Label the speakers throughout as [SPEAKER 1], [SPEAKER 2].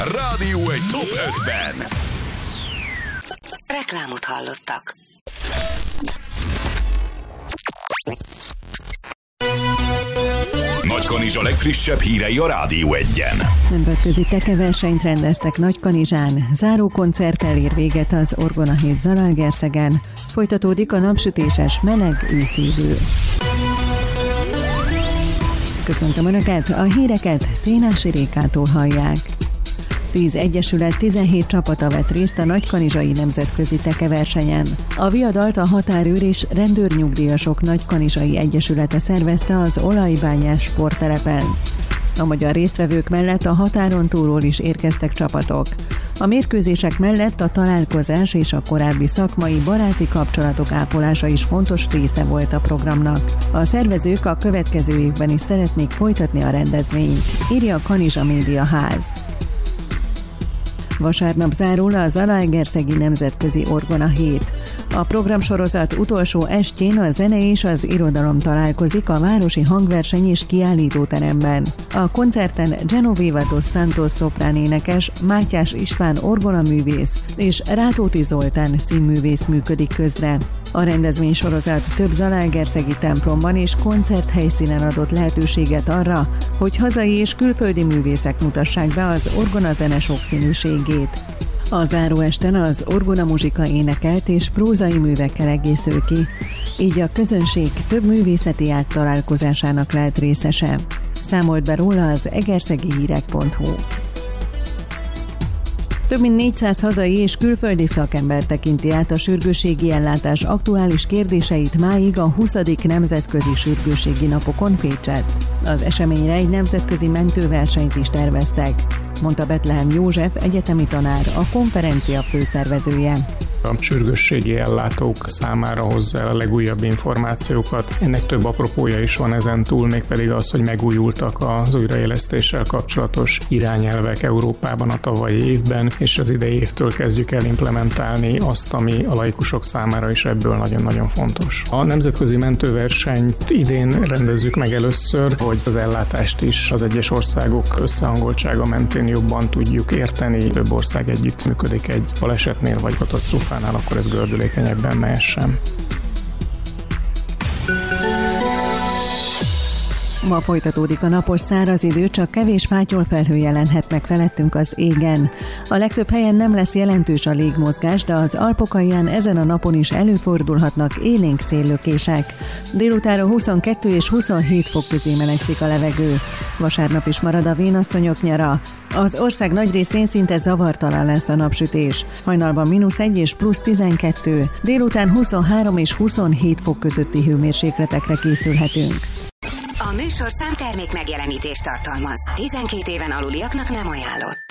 [SPEAKER 1] Rádió egy top 50.
[SPEAKER 2] Reklámot hallottak.
[SPEAKER 1] Nagykanizsa legfrissebb hírei a Rádió 1-en.
[SPEAKER 3] Nemzetközi tekeversenyt rendeztek Nagykanizsán, záró koncerttel ér véget az Orgona hét Zalaegerszegen, folytatódik a napsütéses meleg őszi idő. Köszöntöm Önöket, a híreket Szénási Rékától hallják. 10 egyesület, 17 csapata vett részt a nagykanizsai nemzetközi tekeversenyen. A viadalt a határőr és rendőrnyugdíjasok nagykanizsai egyesülete szervezte az olajbányás sporttelepen. A magyar résztvevők mellett a határon túlról is érkeztek csapatok. A mérkőzések mellett a találkozás és a korábbi szakmai baráti kapcsolatok ápolása is fontos része volt a programnak. A szervezők a következő évben is szeretnék folytatni a rendezvényt, írja a Kanizsa Média Ház. Vasárnap zárul a Zalaegerszegi Nemzetközi Orgona hét. A programsorozat utolsó estjén a zene és az irodalom találkozik a városi hangverseny és kiállítóteremben. A koncerten Genoveva dos Santos szopránénekes, Mátyás István orgonaművész és Rátóti Zoltán színművész működik közre. A rendezvénysorozat több zalaegerszegi templomban és koncerthelyszínen adott lehetőséget arra, hogy hazai és külföldi művészek mutassák be az orgonazene sokszínűségét. A záróesten az orgonamuzsika énekelt és prózai művekkel egészül ki, így a közönség több művészeti ág találkozásának lehet részese. Számolt be róla az egerszegihírek.hu. Több mint 400 hazai és külföldi szakember tekinti át a sürgősségi ellátás aktuális kérdéseit máig a 20. nemzetközi sürgősségi napokon Pécsett. Az eseményre egy nemzetközi mentőversenyt is terveztek, mondta Betlehem József egyetemi tanár, a konferencia főszervezője.
[SPEAKER 4] A sürgősségi ellátók számára hozza el a legújabb információkat. Ennek több apropója is van ezen túl, mégpedig az, hogy megújultak az újraélesztéssel kapcsolatos irányelvek Európában a tavalyi évben, és az idei évtől kezdjük el implementálni azt, ami a laikusok számára is ebből nagyon-nagyon fontos. A nemzetközi mentőversenyt idén rendezzük meg először, hogy az ellátást is az egyes országok összehangoltsága mentén jobban tudjuk érteni. Több ország együttműködik egy balesetnél vagy katasztrófánál, akkor ez gördülékenyebben mehessen.
[SPEAKER 3] Ma folytatódik a napos száraz idő, csak kevés fátyolfelhő jelenhet meg felettünk az égen. A legtöbb helyen nem lesz jelentős a légmozgás, de az Alpok alján ezen a napon is előfordulhatnak élénk széllökések. Délutánra 22 és 27 fok közé melegszik a levegő. Vasárnap is marad a vénasszonyok nyara. Az ország nagy részén szinte zavartalan lesz a napsütés. Hajnalban -1 és +12, délután 23 és 27 fok közötti hőmérsékletekre készülhetünk.
[SPEAKER 2] A műsorszám termék megjelenítést tartalmaz. 12 éven aluliaknak nem ajánlott.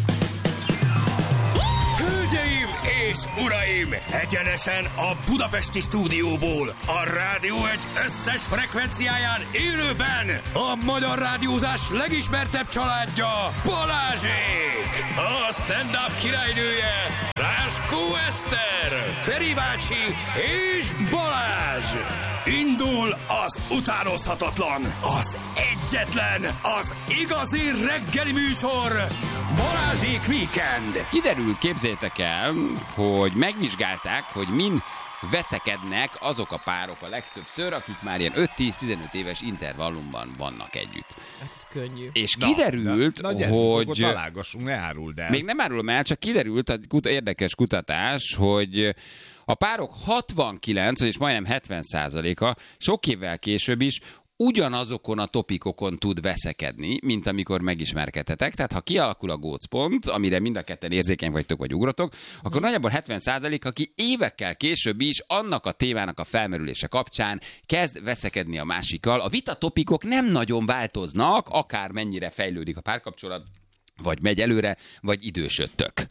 [SPEAKER 1] Hölgyeim és uraim! Egyenesen a budapesti stúdióból, a Rádió egy összes frekvenciáján élőben a magyar rádiózás legismertebb családja, Balázsék! A stand-up királynője, Ráskó Eszter, Feri bácsi és Balázs! Indul az utánozhatatlan, az egyetlen, az igazi reggeli műsor, Balázsék Weekend!
[SPEAKER 5] Kiderült, képzeljétek el, hogy megvizsgálták, hogy min veszekednek azok a párok a legtöbbször, akik már ilyen 5-10-15 éves intervallumban vannak együtt.
[SPEAKER 6] Hát ez könnyű.
[SPEAKER 5] És kiderült, hogy...
[SPEAKER 7] találgassunk, ne áruld el.
[SPEAKER 5] Még nem árulom el, csak kiderült egy érdekes kutatás, hogy a párok 69, és majdnem 70%-a sok évvel később is ugyanazokon a topikokon tud veszekedni, mint amikor megismerkedhetek. Tehát ha kialakul a gócpont, amire mind a ketten érzékeny vagytok vagy ugratok, akkor nagyjából 70%, aki évekkel később is annak a témának a felmerülése kapcsán kezd veszekedni a másikkal. A vita topikok nem nagyon változnak, akár mennyire fejlődik a párkapcsolat, vagy megy előre, vagy idősödtök.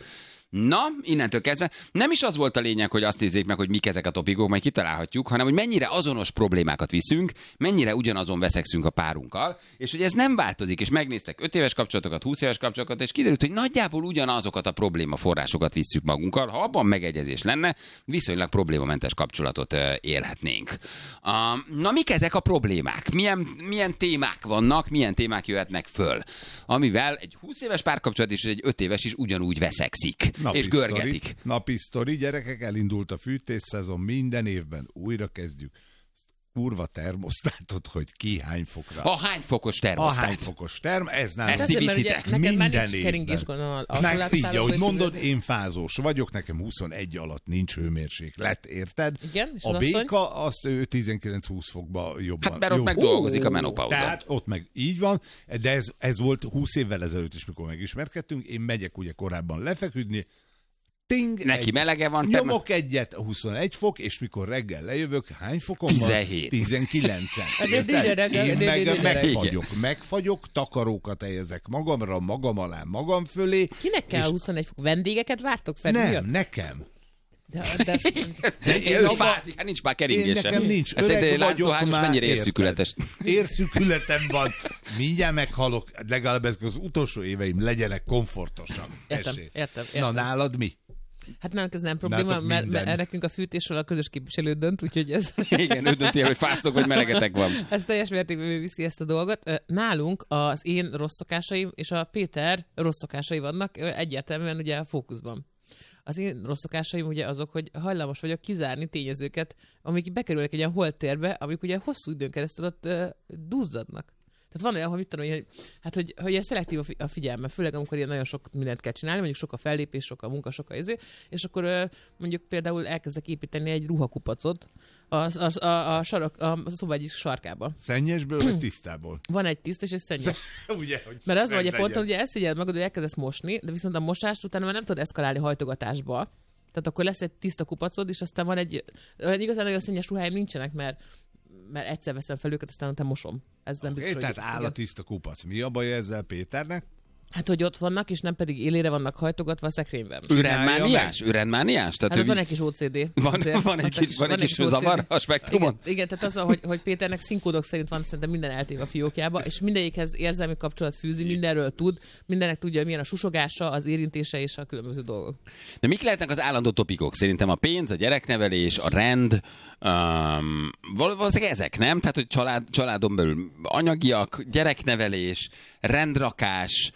[SPEAKER 5] Na, innentől kezdve nem is az volt a lényeg, hogy azt nézzék meg, hogy mik ezek a topikok, majd kitalálhatjuk, hanem hogy mennyire azonos problémákat viszünk, mennyire ugyanazon veszekszünk a párunkkal, és hogy ez nem változik, és megnéztek 5 éves kapcsolatokat, 20 éves kapcsolatokat, és kiderült, hogy nagyjából ugyanazokat a problémaforrásokat visszük magunkkal. Ha abban megegyezés lenne, viszonylag problémamentes kapcsolatot élhetnénk. Na, mik ezek a problémák? Milyen témák vannak, milyen témák jöhetnek föl, amivel egy 20 éves párkapcsolat és egy 5 éves is ugyanúgy veszekszik. És görgetik.
[SPEAKER 6] Napi sztori, gyerekek, elindult a fűtésszezon, minden évben újra kezdjük. Kurva termosztátot, hogy ki hány fokra.
[SPEAKER 5] A hány fokos termosztát.
[SPEAKER 6] A hány fokos ez nem.
[SPEAKER 5] Ezt ti viszitek.
[SPEAKER 6] Minden évben. Így, ahogy mondod, én fázós vagyok, nekem 21 alatt nincs hőmérséklet, érted?
[SPEAKER 7] Igen, és
[SPEAKER 6] a béka, azt ő 19-20 fokba jobban.
[SPEAKER 5] Hát mert ott megdolgozik a menopauza.
[SPEAKER 6] Tehát ott meg így van, de ez volt 20 évvel ezelőtt is, mikor megismerkedtünk. Én megyek ugye korábban lefeküdni, ting,
[SPEAKER 5] neki melege van.
[SPEAKER 6] Nyomok egyet, 21 fok, és mikor reggel lejövök, hány fokon
[SPEAKER 5] 17.
[SPEAKER 6] van? 19-en. Én megfagyok, takarókat helyezek magamra, magam alá, magam fölé.
[SPEAKER 7] Kinek kell 21 fok? Vendégeket vártok fel?
[SPEAKER 6] Nem, nekem.
[SPEAKER 5] De ő fázik, hát nincs már keringése.
[SPEAKER 6] Nekem nincs.
[SPEAKER 5] Öreg vagyok már. Mennyire érszükületes?
[SPEAKER 6] Érszükületem van. Mindjárt meghalok. Legalább ezek az utolsó éveim legyenek komfortosak.
[SPEAKER 7] Értem.
[SPEAKER 6] Na, nálad mi?
[SPEAKER 7] Hát nálunk ez nem probléma, mert nekünk a fűtésről a közös képviselő dönt, úgyhogy ez...
[SPEAKER 5] Igen, ő dönti, hogy fáztok, vagy melegetek van.
[SPEAKER 7] Ez teljes mértékben viszi ezt a dolgot. Nálunk az én rossz szokásaim és a Péter rossz szokásai vannak egyértelműen ugye a fókuszban. Az én rossz szokásaim ugye azok, hogy hajlamos vagyok kizárni tényezőket, amik bekerülnek egy ilyen holttérbe, amik ugye hosszú időn keresztül ott duzzadnak. Tehát van olyan, hogy mit tudom, hogy ilyen szelektív a figyelme, főleg amikor ilyen nagyon sok mindent kell csinálni, mondjuk sok a fellépés, sok a munka, sok a és akkor mondjuk például elkezdek építeni egy ruhakupacot a szoba egyik sarkába.
[SPEAKER 6] Szennyesből vagy tisztából?
[SPEAKER 7] Van egy tiszta és egy szennyes.
[SPEAKER 6] Ugye, hogy
[SPEAKER 7] mert az vagy a ponton, ugye elszégyeld magad, hogy elkezdesz mosni, de viszont a mosást utána már nem tudod eszkalálni hajtogatásba. Tehát akkor lesz egy tiszta kupacod, és aztán van egy... Igazán nagyon szennyes ruháim nincsenek, mert egyszer veszem fel őket, aztán utána mosom. Ez nem biztos,
[SPEAKER 6] tehát áll a tiszta kupac. Mi a baj ezzel Péternek?
[SPEAKER 7] Hát, hogy ott vannak, és nem pedig élére vannak hajtogatva a szekrényben.
[SPEAKER 5] Ürendmániás?
[SPEAKER 7] Tehát van egy kis OCD.
[SPEAKER 5] Van egy kis zavar a spektrumon?
[SPEAKER 7] Igen, tehát az, hogy Péternek színkódok szerint van szerintem minden eltéve a fiókjába, és mindegyikhez érzelmi kapcsolat fűzi, mindenről tud, mindennek tudja, milyen a susogása, az érintése és a különböző dolgok.
[SPEAKER 5] De mik lehetnek az állandó topikok? Szerintem a pénz, a gyereknevelés, a rend, valószínűleg ezek, nem? Tehát, hogy családon belül anyagiak, gyereknevelés, rendrakás,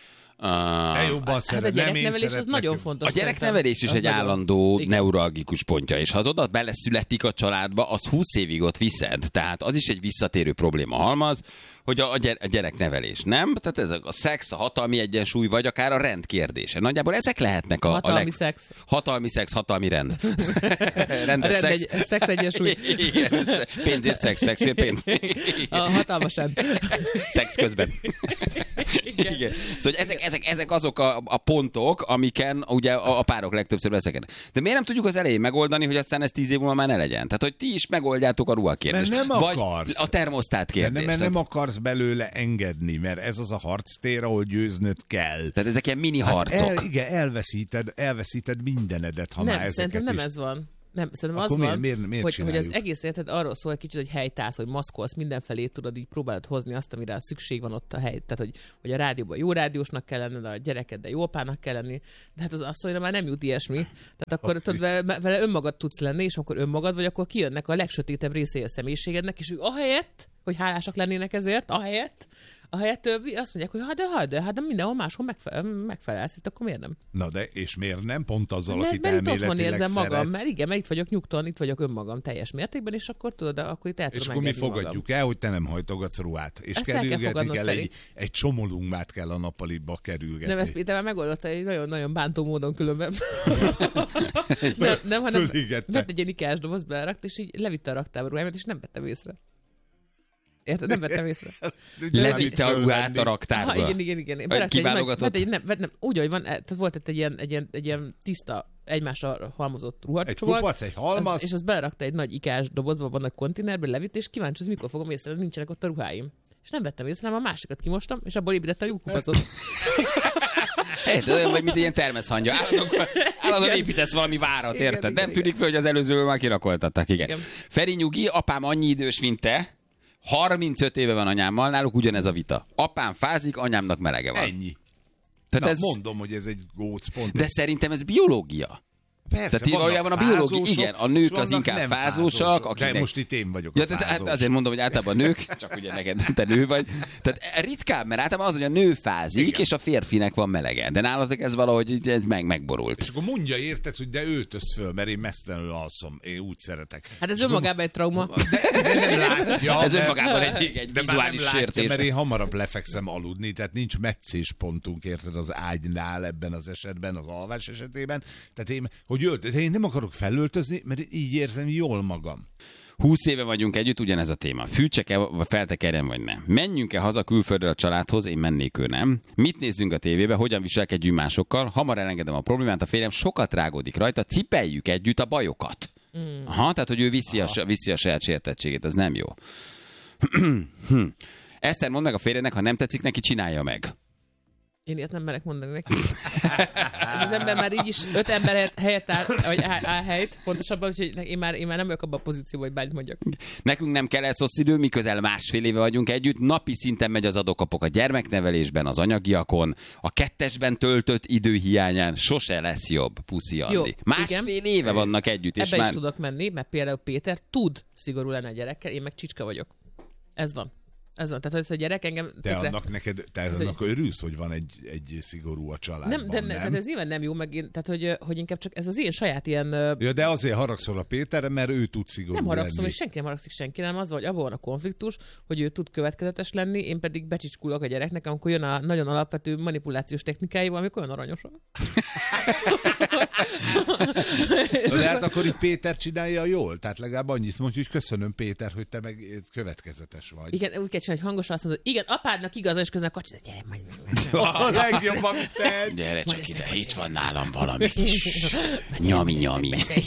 [SPEAKER 7] a gyereknevelés az nagyon fontos.
[SPEAKER 5] A gyereknevelés is egy állandó neuralgikus pontja, és ha az oda beleszületik a családba, az 20 évig ott viszed. Tehát az is egy visszatérő probléma halmaz, hogy a gyereknevelés, nem? Tehát ez a szex, a hatalmi egyensúly, vagy akár a rend kérdése. Nagyjából ezek lehetnek
[SPEAKER 7] szex.
[SPEAKER 5] Hatalmi szex, hatalmi rend. Rendes szex.
[SPEAKER 7] Szex egyensúly.
[SPEAKER 5] Igen, pénzért szex, szexért pénz.
[SPEAKER 7] A hatalmas rend.
[SPEAKER 5] Szex közben. Igen. Szóval ezek azok a pontok, amiken ugye a párok legtöbbször veszekednek. De miért nem tudjuk az elején megoldani, hogy aztán ez 10 év múlva már ne legyen? Tehát, hogy ti is megoldjátok a ruhakérdést. Vagy a termosztát kérdést.
[SPEAKER 6] Mert nem akarsz belőle engedni, mert ez az a harctér, ahol győznöd kell.
[SPEAKER 5] Tehát ezek ilyen mini harcok.
[SPEAKER 6] Igen, elveszíted mindenedet, ha
[SPEAKER 7] nem,
[SPEAKER 6] már ezeket
[SPEAKER 7] szerintem nem
[SPEAKER 6] is...
[SPEAKER 7] ez van. Nem, szerintem
[SPEAKER 6] akkor
[SPEAKER 7] az van,
[SPEAKER 6] miért
[SPEAKER 7] hogy az egész érted arról szól, hogy kicsit egy helytász, hogy maszkolsz mindenfelé, tudod, így próbálod hozni azt, amire szükség van ott a hely. Tehát, hogy a rádióban jó rádiósnak kell lenni, a gyerekeddel jó apának kell lenni. De hát az asszonyra már nem jut ilyesmi. Tehát akkor tudod, vele önmagad tudsz lenni, és akkor önmagad vagy, akkor kijönnek a legsötétebb részei a személyiségednek, és ők ahelyett, hogy hálásak lennének ezért, ahelyett azt mondják, hogy de mindenhol máshol megfelelsz, itt akkor miért nem?
[SPEAKER 6] Na de, és miért nem? Pont azzal,
[SPEAKER 7] mert,
[SPEAKER 6] akit
[SPEAKER 7] mert
[SPEAKER 6] elméletileg
[SPEAKER 7] otthon érzem
[SPEAKER 6] szeretsz.
[SPEAKER 7] magam, mert igen, mert itt vagyok nyugton, itt vagyok önmagam teljes mértékben, és akkor tudod, de akkor itt el tudom engedni magam.
[SPEAKER 6] És akkor mi fogadjuk el, hogy te nem hajtogatsz ruhát. És kerülgetni kell egy csomolungmát kell a nappaliba kerülgetni. Nem,
[SPEAKER 7] ezt Péter már megoldotta egy nagyon-nagyon bántó módon különben. nem, hanem vett egy ilyen ikás doboz, belerakt, és így levitte a raktába ruhámat, és nem vettem észre. Érted? Nem vettem észre.
[SPEAKER 5] Levitte a ruhát a raktárba.
[SPEAKER 7] Igen.
[SPEAKER 5] Kiválogatott?
[SPEAKER 7] Nem, úgy, hogy van, tehát volt egy ilyen tiszta, egymásra halmozott ruhacsomag.
[SPEAKER 6] Egy kupac, egy halmaz.
[SPEAKER 7] És azt belerakta egy nagy ikás dobozba, van egy konténerbe, levitt, és kíváncsi, hogy mikor fogom észre, nincsenek ott a ruháim. És nem vettem észre, hanem a másikat kimostam, és abból építettem a kupacot.
[SPEAKER 5] Olyan vagy, mint ilyen termeszhangya. Állandóan építesz valami várat, érted? Nem tűnik föl, hogy az előzőből már kirakoltattak, igen. Feri nyugi, apám annyi idős, mint te. 35 éve van anyámmal, náluk ugyanez a vita. Apám fázik, anyámnak melege van.
[SPEAKER 6] Ennyi.
[SPEAKER 5] Tehát
[SPEAKER 6] Na,
[SPEAKER 5] ez...
[SPEAKER 6] mondom, hogy ez egy gócpont.
[SPEAKER 5] De szerintem ez biológia.
[SPEAKER 6] Persze,
[SPEAKER 5] tehát valójában a biológia, igen, a nők az inkább fázósak.
[SPEAKER 6] Akinek... De most itt én vagyok a fázós.
[SPEAKER 5] Azért mondom, hogy általában a nők, csak ugye neked te nő vagy. Tehát ritkább, mert általában az, hogy a nő fázik, igen, és a férfinek van melege. De nálatok ez valahogy ez megborult.
[SPEAKER 6] És akkor mondja, érted, hogy de öltöz föl, mert én mesztelenül alszom. Én úgy szeretek.
[SPEAKER 7] Hát ez önmagában egy trauma.
[SPEAKER 6] De nem látja.
[SPEAKER 5] Ez önmagában egy vizuális sértés.
[SPEAKER 6] Mert én hamarabb lefekszem aludni, tehát nincs meccéspontunk, érted, az ágynál ebben az esetben, az alvás esetében. Tehát én, hogy de én nem akarok felöltözni, mert így érzem jól magam.
[SPEAKER 5] 20 éve vagyunk együtt, ugyanez a téma. Fűtsek-e, vagy feltekerjen, vagy nem? Menjünk-e haza külföldre a családhoz? Én mennék, ő nem. Mit nézzünk a tévébe? Hogyan viselkedjünk másokkal? Hamar elengedem a problémát, a férjem sokat rágódik rajta, cipeljük együtt a bajokat. Aha, tehát, hogy ő viszi a saját sértettségét, ez nem jó. Eszter, mondd meg a férjednek, ha nem tetszik neki, csinálja meg.
[SPEAKER 7] Én ilyet nem merek mondani neki. Ez az ember már így is 5 ember helyett áll helyt, pontosabban, hogy én már nem vagyok abban a pozícióban, hogy bármit mondjak.
[SPEAKER 5] Nekünk nem kell elszosz idő, mi közel 1,5 éve vagyunk együtt, napi szinten megy az adok-kapok a gyermeknevelésben, az anyagiakon, a 2-esben töltött idő hiányán sose lesz jobb, puszi Andi. 1,5 éve vannak együtt. És
[SPEAKER 7] ebbe
[SPEAKER 5] már...
[SPEAKER 7] is tudok menni, mert például Péter tud szigorú lenni a gyerekkel, én meg csicska vagyok. Ez van. Tehát, hogy ez a gyerek engem...
[SPEAKER 6] De annak neked, te annak örülsz, hogy van egy szigorú a családban, nem?
[SPEAKER 7] Tehát ez nyilván nem jó, meg én, tehát, hogy inkább csak ez az én saját ilyen...
[SPEAKER 6] Ja, de azért haragszol a Péterre, mert ő tud szigorú lenni.
[SPEAKER 7] Nem haragszom, és senki nem haragszik senki, nem az, hogy abban van a konfliktus, hogy ő tud következetes lenni, én pedig becsicskulok a gyereknek, amikor jön a nagyon alapvető manipulációs technikáival, amikor olyan aranyosak.
[SPEAKER 6] De hát akkor itt Péter csinálja jól, tehát legalább annyit mondja, hogy köszönöm Péter, hogy te meg következetes vagy.
[SPEAKER 7] Igen, úgy kell csinálni, hogy hangosan azt mondod, igen, apádnak igaz, és közben a kocsi, gyere, majd.
[SPEAKER 6] A legjobb, amit te.
[SPEAKER 5] Gyere csak ide, itt van nálam valami kis nyami.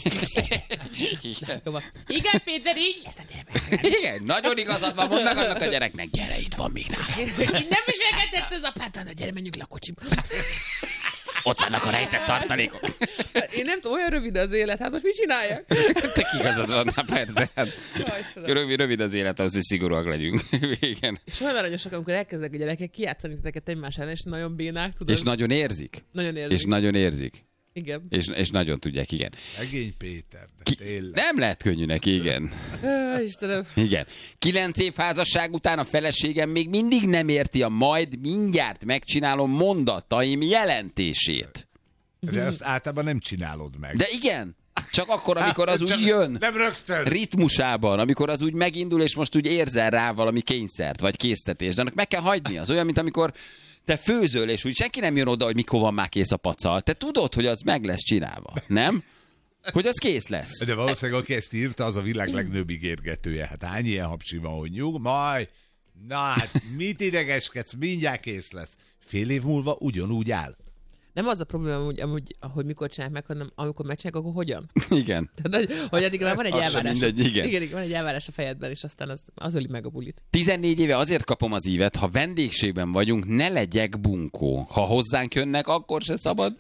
[SPEAKER 7] Igen, Péter, így?
[SPEAKER 5] Igen, nagyon igazad van, mondd meg annak a gyereknek, gyere, itt van még nálam.
[SPEAKER 7] Így nem viselkedett az apád, gyere, menjünk le a kocsiba.
[SPEAKER 5] Ott vannak a rejtett tartalékok.
[SPEAKER 7] Én nem tudom, olyan rövid az élet, hát most mit csináljak?
[SPEAKER 5] Te igazad van, persze. Rövid az élet, az, hogy szigorúak legyünk. Igen.
[SPEAKER 7] És olyan aranyosak, amikor elkezdek a gyerekek kijátszani titeket egymás ellen, és nagyon bénák, tudod?
[SPEAKER 5] És nagyon érzik.
[SPEAKER 7] És
[SPEAKER 5] nagyon érzik.
[SPEAKER 7] Igen.
[SPEAKER 5] És nagyon tudják, igen.
[SPEAKER 6] Szegény Péter, de tényleg.
[SPEAKER 5] Nem lehet könnyű neki, igen.
[SPEAKER 7] Istenem.
[SPEAKER 5] Igen. 9 év házasság után a feleségem még mindig nem érti a majd mindjárt megcsinálom mondataim jelentését.
[SPEAKER 6] De azt általában nem csinálod meg.
[SPEAKER 5] De igen. Csak akkor, amikor az úgy jön.
[SPEAKER 6] Nem rögtön.
[SPEAKER 5] Ritmusában, amikor az úgy megindul, és most úgy érzel rá valami kényszert, vagy késztetést. De annak meg kell hagyni. Az olyan, mint amikor te főzöl, és úgy senki nem jön oda, hogy mikor van már kész a pacal. Te tudod, hogy az meg lesz csinálva, nem? Hogy az kész lesz.
[SPEAKER 6] De valószínűleg, aki ezt írta, az a világ legnagyobb ígérgetője. Hát hány ilyen hapsi van, hogy nyug, majd, na hát mit idegeskedsz, mindjárt kész lesz. Fél év múlva ugyanúgy áll.
[SPEAKER 7] Nem az a probléma, hogy mikor csinálják meg, hanem amikor megcsinálják, akkor hogyan?
[SPEAKER 5] Igen.
[SPEAKER 7] Tehát, hogy addig már van egy elvárás.
[SPEAKER 5] Igen.
[SPEAKER 7] Igen, van egy elvárás a fejedben, és aztán az öli meg a bulit.
[SPEAKER 5] 14 éve azért kapom az ívet, ha vendégségben vagyunk, ne legyek bunkó. Ha hozzánk jönnek, akkor se szabad.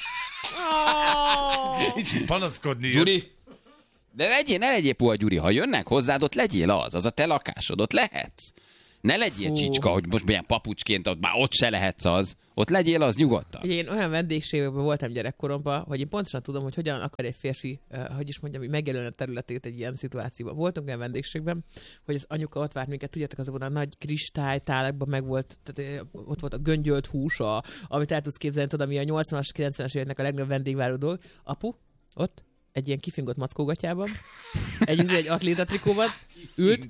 [SPEAKER 6] Nincs panaszkodni.
[SPEAKER 5] Gyuri, de ne legyél puha, Gyuri. Ha jönnek hozzád, ott legyél az a te lakásod, ott lehetsz. Ne legyél csicska, hogy most milyen papucsként, ott se lehetsz az. Ott legyél az nyugodtan.
[SPEAKER 7] Én olyan vendégségekben voltam gyerekkoromban, hogy én pontosan tudom, hogy hogyan akar egy férfi, hogy is mondjam, hogy megjelölni a területét egy ilyen szituációban. Voltunk olyan vendégségben, hogy az anyuka ott várt minket, tudjátok, azokban a nagy kristálytálakban meg volt, tehát ott volt a göngyölt hús, amit el tudsz képzelni, tudod, ami a 80-as, 90-es éveknek a legnagyobb vendégváró dolog. Apu, ott, egy ilyen kifingott mackógatyában, egy atlétatrikóban ült.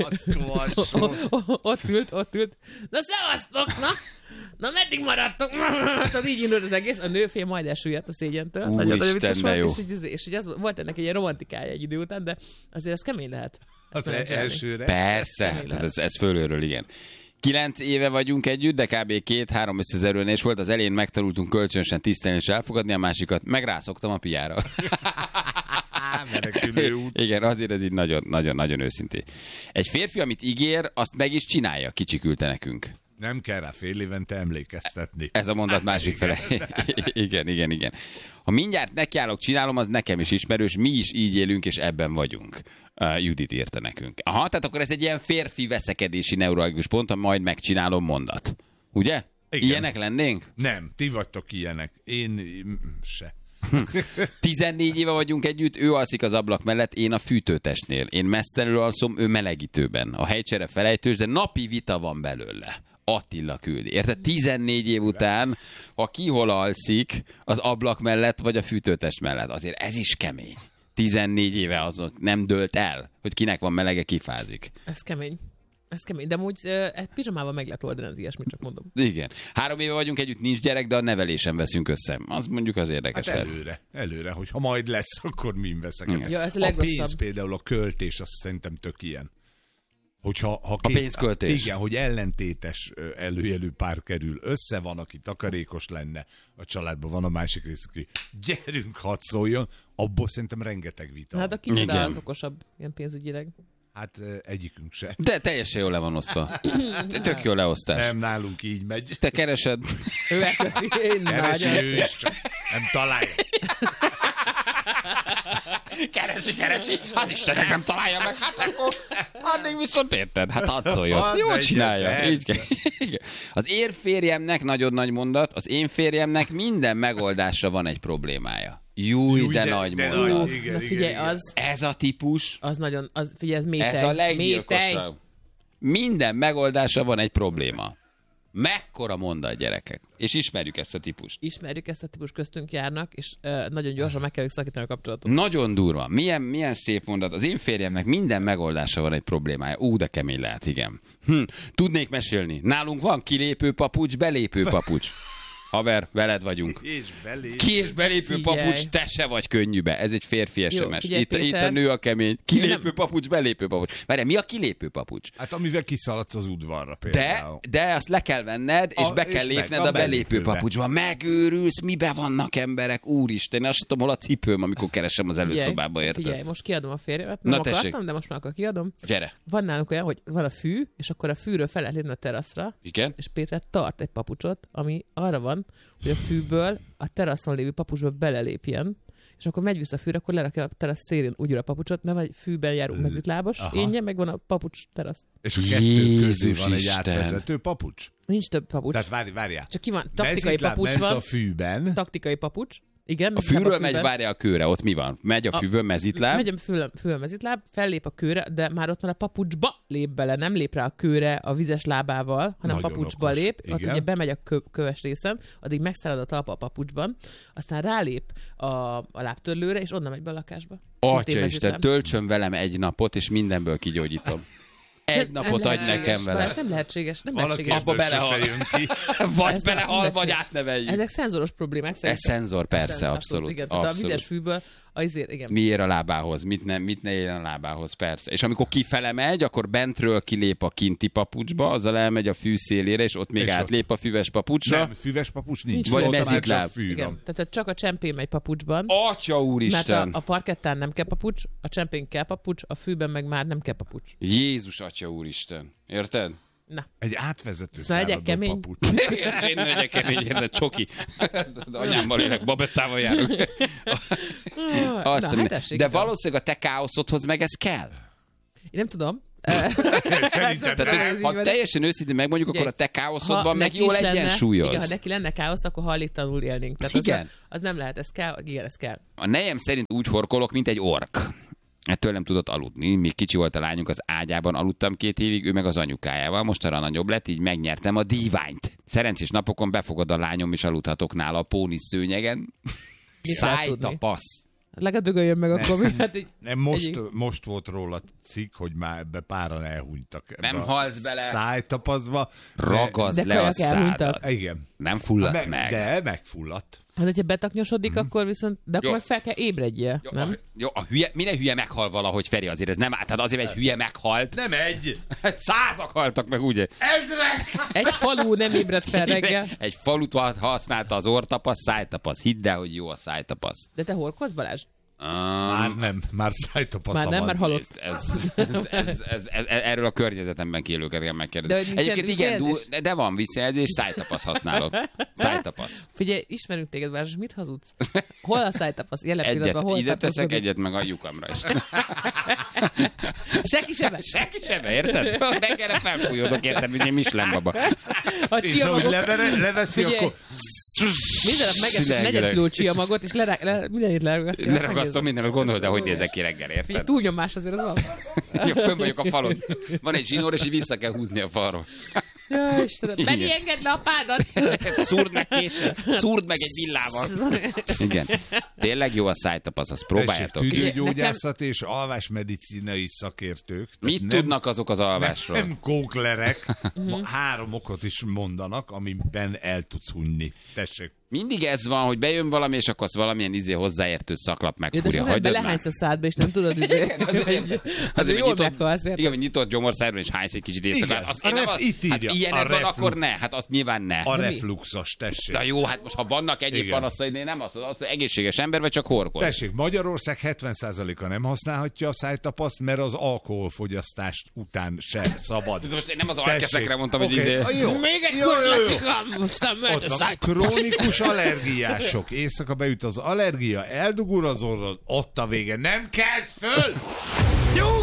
[SPEAKER 7] Ott ült. Na szevasztok, na meddig maradtok? Tehát így indult az egész. A nőfél majd elsüllyedt a szégyentől.
[SPEAKER 5] Úristen, de jó.
[SPEAKER 7] És így az volt ennek egy ilyen romantikája egy idő után, de azért ez kemény lehet.
[SPEAKER 6] Az elsőre.
[SPEAKER 5] Persze, ez fölülről, igen. 9 éve vagyunk együtt, de kb. 2-3 összezerülés volt. Az elején megtanultunk kölcsönösen tisztelni és elfogadni, a másikat meg rászoktam a piára.
[SPEAKER 6] Menekülő út.
[SPEAKER 5] Igen, azért ez így nagyon őszintén. Egy férfi, amit ígér, azt meg is csinálja, kicsikülte nekünk.
[SPEAKER 6] Nem kell rá fél évente emlékeztetni.
[SPEAKER 5] Ez a mondat másik fele. Igen. Ha mindjárt nekiállok, csinálom, az nekem is ismerős, mi is így élünk, és ebben vagyunk. Judit írta nekünk. Aha, tehát akkor ez egy ilyen férfi veszekedési neuralgikus pont, ha majd megcsinálom mondat. Ugye? Igen. Ilyenek lennénk?
[SPEAKER 6] Nem, ti vagytok ilyenek. Én se.
[SPEAKER 5] 14 éve vagyunk együtt, ő alszik az ablak mellett, én a fűtőtestnél. Én mesztelenül alszom, ő melegítőben. A helycsere felejtős, de napi vita van belőle. Attila küldi. Érted? 14 év után, ha ki hol alszik, az ablak mellett, vagy a fűtőtest mellett. Azért ez is kemény. 14 éve azok nem dőlt el, hogy kinek van melege, kifázik.
[SPEAKER 7] Ez kemény. De amúgy pizsamával meg lehet oldani az ilyesmit, csak mondom.
[SPEAKER 5] Igen. 3 éve vagyunk együtt, nincs gyerek, de a nevelésen veszünk össze. Az mondjuk az érdekes.
[SPEAKER 6] Hát előre, hogy ha majd lesz, akkor min veszekedek.
[SPEAKER 7] Ja, ez a
[SPEAKER 6] pénz például, a költés, azt szerintem tök ilyen. Hogyha
[SPEAKER 5] a pénzköltés.
[SPEAKER 6] Igen, hogy ellentétes előjelű pár kerül össze, van, aki takarékos lenne, a családban van a másik rész, aki gyerünk, hadd szóljon, abból szerintem rengeteg vita.
[SPEAKER 7] Hát a kicsoda az okosabb, ilyen pénzügyileg.
[SPEAKER 6] Hát egyikünk se.
[SPEAKER 5] De teljesen jól le van osztva. Tök jó leosztás.
[SPEAKER 6] Nem, nálunk így megy.
[SPEAKER 5] Te keresed.
[SPEAKER 7] Ő elköti, én
[SPEAKER 6] keresi ő is, csak nem találja.
[SPEAKER 5] Keresi, az Istenek nem találja meg, hát akkor addig viszont érted, hát hadd szóljon. Jól csinálja. Így kell. Az én férjemnek, nagyon nagy mondat, az én férjemnek minden megoldásra van egy problémája. Júj, de nagy mondat.
[SPEAKER 7] Na figyelj, az...
[SPEAKER 5] Ez a típus...
[SPEAKER 7] Az nagyon... Figyelj, ez métej.
[SPEAKER 5] Ez a leggyilkosabb. Minden megoldásra van egy probléma. Mekkora mondat, gyerekek. És ismerjük ezt a típust.
[SPEAKER 7] Ismerjük ezt a típust, köztünk járnak, és nagyon gyorsan meg kell szakítani a kapcsolatot.
[SPEAKER 5] Nagyon durva. Milyen szép mondat. Az én férjemnek minden megoldásra van egy problémája. De kemény lehet, igen. Tudnék mesélni. Nálunk van kilépő papucs, belépő papucs. Haver, veled vagyunk. Ki és belépő papucs, te se vagy könnyűbe. Ez egy férfi SMS. Itt a nő a kemény. Kilépő papucs, belépő papucs. Várjál, mi a kilépő papucs?
[SPEAKER 6] Hát amivel kiszaladsz az udvarra például.
[SPEAKER 5] De azt le kell venned, és be kell lépned a belépő papucsba. Megőrülsz, mibe vannak emberek, úristen. Én azt tudom, hol a cipőm, amikor keresem az előszobába, érted?
[SPEAKER 7] Figyelj, most kiadom a férjemet. Nem akartam, de most már akkor kiadom.
[SPEAKER 5] Gyere.
[SPEAKER 7] Van nálunk olyan, hogy van a fű, és akkor a fűről fel lehet lépni a teraszra.
[SPEAKER 5] Igen.
[SPEAKER 7] És Péter tart egy papucsot, ami arra van, hogy a fűből a teraszon lévő papucsba belelépjen, és akkor megy vissza a fűre, akkor lerakja a terasz szélén úgy a papucsot, nem egy fűben járó mezitlábas, énje, meg van a papucs terasz.
[SPEAKER 6] És a kettő közé van egy átvezető papucs?
[SPEAKER 7] Nincs több papucs.
[SPEAKER 6] Tehát várjál.
[SPEAKER 7] Csak ki van, taktikai papucs van.
[SPEAKER 6] a fűben.
[SPEAKER 7] Taktikai papucs. Igen,
[SPEAKER 5] a fűről megy, várja a kőre, ott mi van? Megy a fűvön mezitláb?
[SPEAKER 7] Megy a fűvön mezitláb, fellép a kőre, de már ott már a papucsba lép bele, nem lép rá a kőre a vizes lábával, hanem nagyon papucsba okos. Lép, ott ugye bemegy a köves részen, addig megszállad a talpa a papucsban, aztán rálép a lábtörlőre, és onnan megy be a lakásba.
[SPEAKER 5] Atyaisten, töltsön velem egy napot, és mindenből kigyógyítom. Egy napot adj nekem vele.
[SPEAKER 7] Nem lehetséges.
[SPEAKER 5] Abba belehal. Vagy belehal, vagy átneveljük.
[SPEAKER 7] Ezek szenzoros problémák szerintem.
[SPEAKER 5] Ez szenzor, persze, abszolút.
[SPEAKER 7] Igen, tehát a vizes fűből azért, igen.
[SPEAKER 5] Mi ér a lábához, mit ne érjen a lábához, persze. És amikor kifele megy, akkor bentről kilép a kinti papucsba, azzal elmegy a fű szélére, és ott még átlép a füves papucsra.
[SPEAKER 6] Nem, füves papucs nincs.
[SPEAKER 5] Vagy mezitláb.
[SPEAKER 7] Igen, tehát csak a csempén megy papucsban.
[SPEAKER 5] Atya úristen!
[SPEAKER 7] Mert a parkettán nem kell papucs, a csempén kell papucs, a fűben meg már nem kell papucs.
[SPEAKER 5] Jézus atya úristen. Érted?
[SPEAKER 7] Na.
[SPEAKER 6] Egy átvezető száradó papucs.
[SPEAKER 5] Én megyek kemény, érted, csoki. De anyámmal élek, babettával járok. De valószínűleg a te káoszodhoz meg ez kell.
[SPEAKER 7] Én nem tudom.
[SPEAKER 6] Szerintem
[SPEAKER 5] ha teljesen őszintén megmondjuk, akkor a te káoszodban meg jól egyensúlyoz.
[SPEAKER 7] Igen, ha neki lenne káosz, akkor hajléktalanul élnénk. Tehát
[SPEAKER 5] igen.
[SPEAKER 7] Az nem lehet, ez kell. Igen, ez kell.
[SPEAKER 5] A nejem szerint úgy horkolok, mint egy ork. Ettől nem tudott aludni. Még kicsi volt a lányunk, az ágyában aludtam 2 évig, ő meg az anyukájával. Most arra nagyobb lett, így megnyertem a díványt. Szerencsés napokon befogad a lányom, és aludhatok nála a pónisz szőnyegen. Szájtapasz.
[SPEAKER 7] Legalább dögöljön meg akkor.
[SPEAKER 6] Nem, most volt róla cikk, hogy már ebbe páran elhunytak.
[SPEAKER 5] Nem halsz bele.
[SPEAKER 6] Szájtapaszba.
[SPEAKER 5] Ragazd le a szádat.
[SPEAKER 6] Igen.
[SPEAKER 5] Nem fulladsz meg.
[SPEAKER 6] De megfulladt.
[SPEAKER 7] Hát, hogyha betaknyosodik, akkor viszont... De akkor meg fel kell ébredje, nem?
[SPEAKER 5] Jó, minden hülye meghal valahogy, Feri, azért ez nem... Tehát azért egy hülye meghalt.
[SPEAKER 6] Nem egy!
[SPEAKER 5] 100-ak haltak meg, ugye?
[SPEAKER 6] Ezrek!
[SPEAKER 7] Egy falu nem ébredt fel reggel.
[SPEAKER 5] Egy falut használta az orrtapasz, szájtapasz. Hidd el, hogy jó a szájtapasz.
[SPEAKER 7] De te horkolsz, Balázs?
[SPEAKER 6] Már szájtapasza
[SPEAKER 7] Már nem, mert halott.
[SPEAKER 5] Erről a környezetemben élőket kell megkérdezni. Egyébként igen, de van visszajelzés, szájtapasz használok. Szájtapasz.
[SPEAKER 7] Figyelj, ismerünk téged, Város, mit hazudsz? Hol a szájtapasz? Jelen pillanatban hol
[SPEAKER 5] ide teszek egyet, meg a lyukamra is.
[SPEAKER 7] Senki sebe,
[SPEAKER 5] érted? Reggelre felfújódok, érted, mint egy Michelin baba.
[SPEAKER 7] A
[SPEAKER 6] és
[SPEAKER 7] csiamagot...
[SPEAKER 6] leveszi, akkor...
[SPEAKER 7] Minden nap megeszik 4 kiló csiamagot, és mindenit leragasztja.
[SPEAKER 5] Leragasztom mindenet, gondolod, de hogy nézek ki reggel, érted?
[SPEAKER 7] Figyelj, túlnyomás azért az van.
[SPEAKER 5] Ja, fönn vagyok a falon. Van egy zsinór, és így vissza kell húzni a falról.
[SPEAKER 7] Ja, Istenem, Benni, engedd le a pádat!
[SPEAKER 5] Szúrd meg késsel, szúrd meg egy villával. Igen. Tényleg jó a szájtapasz, azt próbáljátok.
[SPEAKER 6] Tüdőgyógyászat és alvásmedicinai szakértők.
[SPEAKER 5] Mit tudnak azok az alvásról?
[SPEAKER 6] Nem kóklerek. 3 okot is mondanak, amiben el tudsz hunyni. Tessék.
[SPEAKER 5] Mindig ez van, hogy bejön valami, és akkor azt valamilyen hozzáértő szaklap megfúrja.
[SPEAKER 7] Ja, de azért belehánysz a szádba, és nem tudod, azért jól meghalsz.
[SPEAKER 5] Igen, hogy nyitott gyomorszájban, és hánysz egy kicsit éjszakát.
[SPEAKER 6] Itt írja.
[SPEAKER 5] Hát ilyened van, akkor ne. Hát azt nyilván ne.
[SPEAKER 6] A refluxos, tessék.
[SPEAKER 5] Na jó, hát most ha vannak egyéb panaszai, nem az egészséges ember, vagy csak horkoz.
[SPEAKER 6] Tessék, Magyarország 70%-a nem használhatja a szájtapaszt, mert az alkoholfogyasztást után se szabad.
[SPEAKER 5] Most én nem az alkeszekre mondtam, hogy
[SPEAKER 7] még egy klasszikám, aztán mehet a szájtapasz.
[SPEAKER 6] Krónikus allergiások. Éjszaka beüt az allergia, eldugul az orrod, ott a vége. Nem kezd föl!